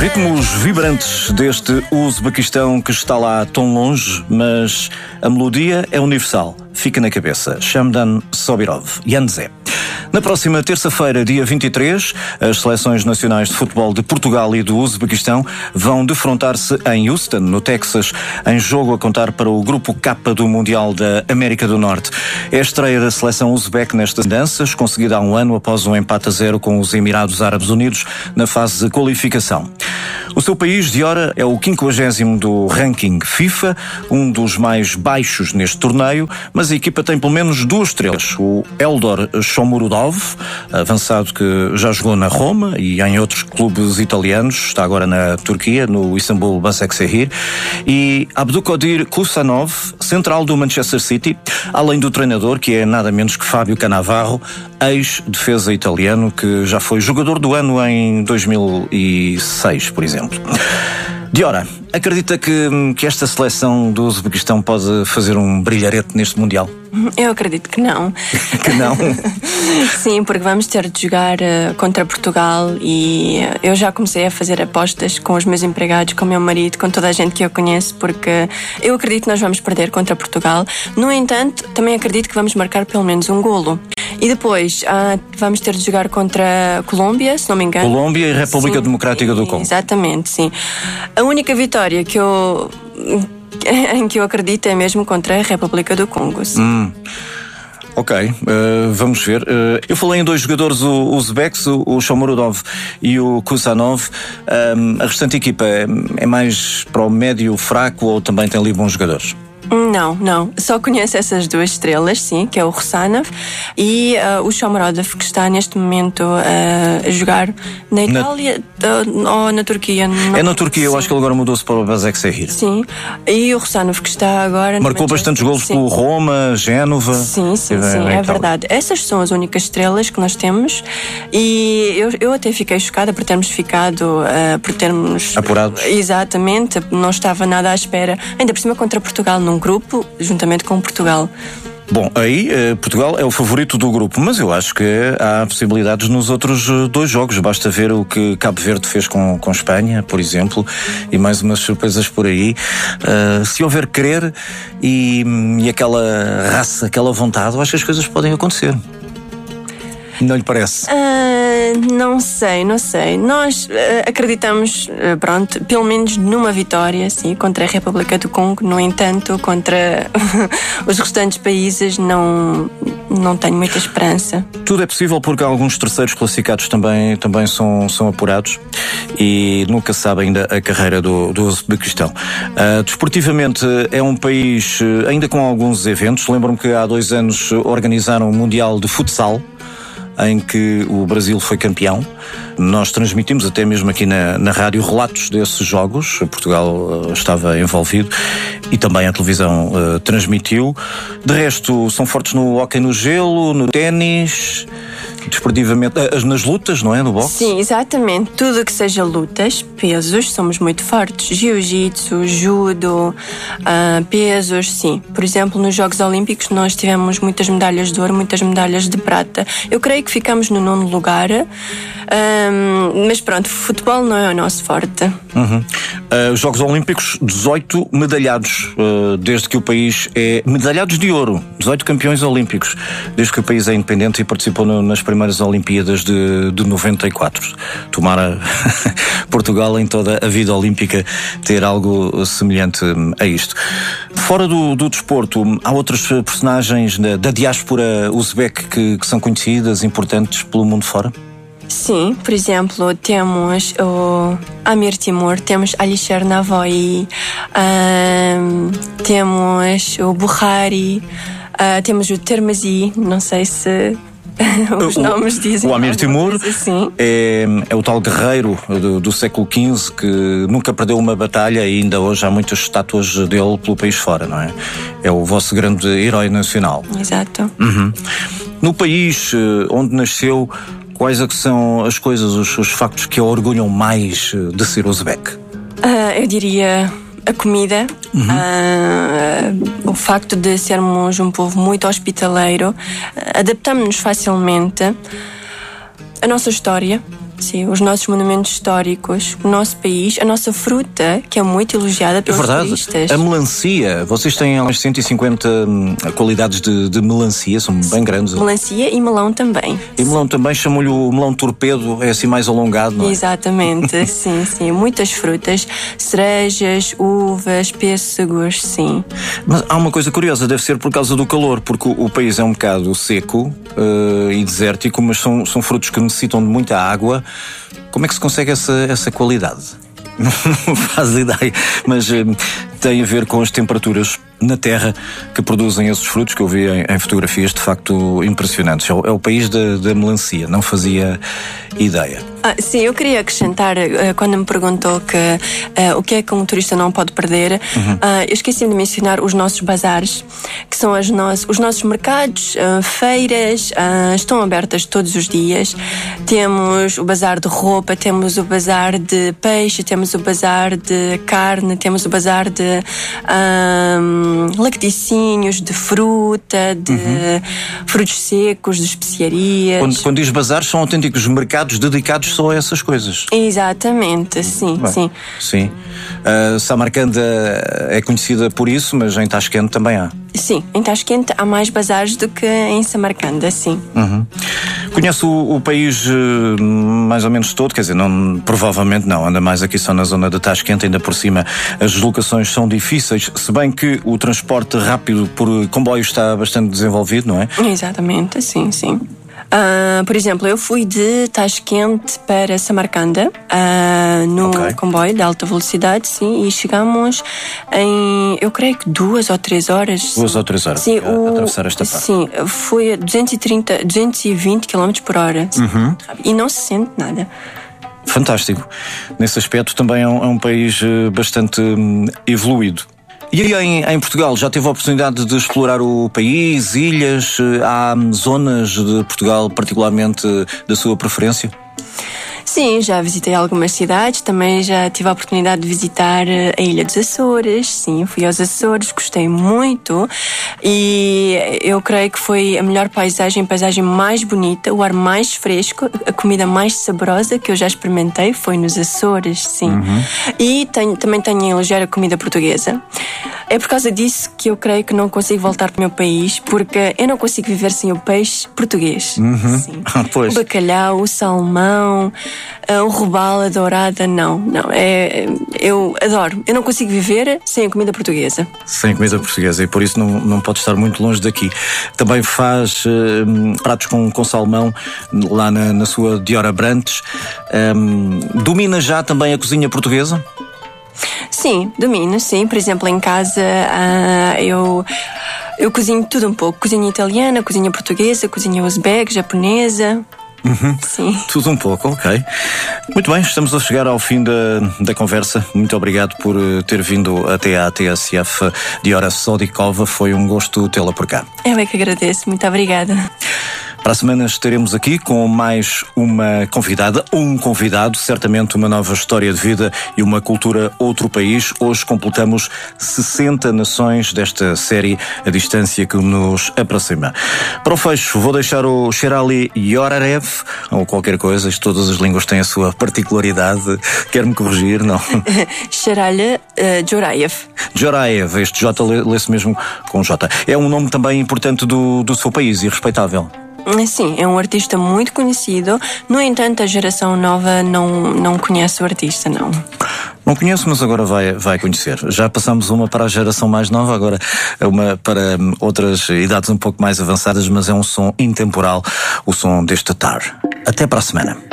Ritmos vibrantes deste Uzbequistão que está lá tão longe, mas a melodia é universal, fica na cabeça. Shamdan Sobirov, Yanzé. Na próxima terça-feira, dia 23, as seleções nacionais de futebol de Portugal e do Uzbequistão vão defrontar-se em Houston, no Texas, em jogo a contar para o Grupo K do Mundial da América do Norte. É a estreia da seleção uzbeque nestas danças, conseguida há um ano após um empate a 0 com os Emirados Árabes Unidos na fase de qualificação. O seu país, Diora, é o 50º do ranking FIFA, um dos mais baixos neste torneio, mas a equipa tem pelo menos 2 estrelas. O Eldor Shomurodov, avançado que já jogou na Roma e em outros clubes italianos, está agora na Turquia, no Istanbul Basaksehir, e Abdulkadir Kusanov, central do Manchester City, além do treinador, que é nada menos que Fábio Cannavaro, ex-defesa italiano, que já foi jogador do ano em 2006, por exemplo. Diora, acredita que esta seleção do Uzbequistão pode fazer um brilharete neste Mundial? Eu acredito que não. Que não? Sim, porque vamos ter de jogar contra Portugal e eu já comecei a fazer apostas com os meus empregados, com o meu marido, com toda a gente que eu conheço, porque eu acredito que nós vamos perder contra Portugal. No entanto, também acredito que vamos marcar pelo menos um golo. E depois vamos ter de jogar contra a Colômbia, se não me engano. Colômbia e República Democrática do Congo. Exatamente, sim. A única vitória em que eu acredito é mesmo contra a República do Congo. Ok, vamos ver. Eu falei em 2 jogadores uzbeques, o Shomurodov e o Kusanov. A restante equipa é mais para o médio fraco ou também tem ali bons jogadores? Não. Só conheço essas 2 estrelas, sim, que é o Rusanov e o Shomurodov, que está neste momento a jogar na Itália ou na Turquia. É na Turquia, eu acho que ele agora mudou-se para o Basaksehir. Sim, e o Rusanov, que está agora... Marcou bastantes golos pelo Roma, Génova... Sim, é verdade. Essas são as únicas estrelas que nós temos e eu até fiquei chocada por termos ficado... por termos... apurados. Exatamente, não estava nada à espera. Ainda por cima contra Portugal, num grupo, juntamente com Portugal. Bom, aí Portugal é o favorito do grupo, mas eu acho que há possibilidades nos outros 2 jogos. Basta ver o que Cabo Verde fez com Espanha, por exemplo, e mais umas surpresas por aí. Se houver querer e aquela raça, aquela vontade, eu acho que as coisas podem acontecer. Não lhe parece? Não sei. Nós acreditamos, pelo menos numa vitória, sim, contra a República do Congo. No entanto, contra os restantes países não tenho muita esperança. Tudo é possível porque alguns terceiros classificados também são apurados e nunca se sabe ainda a carreira do Uzbequistão. Desportivamente é um país ainda com alguns eventos. Lembro-me que há 2 anos organizaram o Mundial de Futsal, em que o Brasil foi campeão. Nós transmitimos até mesmo aqui na rádio relatos desses jogos. Portugal estava envolvido e também a televisão transmitiu. De resto, são fortes no hóquei no gelo, no ténis, desportivamente, nas lutas, não é? No boxe? Sim, exatamente. Tudo que seja lutas, pesos, somos muito fortes. Jiu-jitsu, judo, pesos, sim. Por exemplo, nos Jogos Olímpicos nós tivemos muitas medalhas de ouro, muitas medalhas de prata. Eu creio que ficamos no 9º lugar, mas pronto, futebol não é o nosso forte. Os Jogos Olímpicos, 18 medalhados, desde que o país é... medalhados de ouro, 18 campeões olímpicos, desde que o país é independente e participou nas primeiras Olimpíadas de 94. Tomara Portugal em toda a vida olímpica ter algo semelhante a isto. Fora do desporto, há outras personagens da diáspora uzbeque que são conhecidas, importantes pelo mundo fora? Sim, por exemplo, temos o Amir Timur, temos Alisher Navoei, temos o Bukhari, temos o Termazi, não sei se os nomes dizem. O Amir Timur assim. é o tal guerreiro do século XV que nunca perdeu uma batalha e ainda hoje há muitas estátuas dele pelo país fora, não é? É o vosso grande herói nacional. Exato. No país onde nasceu, quais é que são as coisas, os factos que a orgulham mais de ser uzbeque? Eu diria a comida, o facto de sermos um povo muito hospitaleiro, adaptamos-nos facilmente, a nossa história, Sim, os nossos monumentos históricos, o nosso país, a nossa fruta, que é muito elogiada pelos turistas. A melancia, vocês têm umas 150 qualidades de melancia, são bem grandes. Melancia e melão também. E melão também, chamam-lhe o melão torpedo, é assim mais alongado, não é? Exatamente, sim, sim. Muitas frutas, cerejas, uvas, pêssegos, sim. Mas há uma coisa curiosa, deve ser por causa do calor, porque o país é um bocado seco e desértico, mas são frutos que necessitam de muita água. Como é que se consegue essa qualidade? Não faz ideia, mas tem a ver com as temperaturas na terra que produzem esses frutos que eu vi em fotografias de facto impressionantes. É o país da melancia, não fazia ideia. Sim, eu queria acrescentar, quando me perguntou o que é que um turista não pode perder, eu esqueci de mencionar os nossos bazares, que são os nossos mercados, feiras, estão abertas todos os dias. Temos o bazar de roupa, temos o bazar de peixe, temos o bazar de carne, temos o bazar de lacticínios, de fruta, de frutos secos, de especiarias. Quando diz bazares, são autênticos mercados dedicados só a essas coisas. Exatamente, sim. Bem, sim. Samarcanda é conhecida por isso, mas em Tashkent também há. Sim, em Tashkent há mais bazares do que em Samarcanda, sim. Conhece o país mais ou menos todo? Quer dizer, provavelmente não, anda mais aqui só na zona de Tashkent, ainda por cima as deslocações são difíceis, se bem que o transporte rápido por comboio está bastante desenvolvido, não é? Exatamente, sim. Por exemplo, eu fui de Tashkent para Samarcanda no comboio de alta velocidade, sim, e chegamos em, eu creio que 2 ou 3 horas. 2 ou 3 horas, sim, a atravessar esta parte. Sim, foi a 220 km por hora. E não se sente nada. Fantástico. Nesse aspecto também é um país bastante evoluído. E aí em Portugal, já teve a oportunidade de explorar o país, ilhas? Há zonas de Portugal particularmente da sua preferência? Sim, já visitei algumas cidades, também já tive a oportunidade de visitar a Ilha dos Açores. Sim, fui aos Açores, gostei muito e eu creio que foi a melhor paisagem mais bonita, o ar mais fresco, a comida mais saborosa que eu já experimentei foi nos Açores, sim. E também tenho a elogiar a comida portuguesa. É por causa disso que eu creio que não consigo voltar para o meu país, porque eu não consigo viver sem o peixe português. Sim. Pois. O bacalhau, o salmão, o robalo, a dourada, não. Eu adoro. Eu não consigo viver sem a comida portuguesa. Sem comida portuguesa, e por isso não pode estar muito longe daqui. Também faz pratos com salmão lá na sua Dior Abrantes. Domina já também a cozinha portuguesa? Sim, domino, sim. Por exemplo, em casa eu cozinho tudo um pouco. Cozinha italiana, cozinha portuguesa, cozinha uzbeque, japonesa. Sim. Tudo um pouco, ok. Muito bem, estamos a chegar ao fim da conversa. Muito obrigado por ter vindo até à TSF Diora Sodikova. Foi um gosto tê-la por cá. Eu é que agradeço. Muito obrigada. Para a semana estaremos aqui com mais uma convidada ou um convidado, certamente uma nova história de vida e uma cultura outro país. Hoje completamos 60 nações desta série A Distância que nos aproxima. Para o fecho, vou deixar o Sherali Yorarev, ou qualquer coisa, todas as línguas têm a sua particularidade. Quer-me corrigir, não? Sherali Joraev. Joraev, este J lê-se mesmo com J. É um nome também importante do seu país e respeitável. Sim, é um artista muito conhecido. No entanto, a geração nova não conhece o artista, não. Não conheço, mas agora vai conhecer. Já passamos uma para a geração mais nova, agora uma para outras idades um pouco mais avançadas, mas é um som intemporal, o som deste Tar. Até para a semana.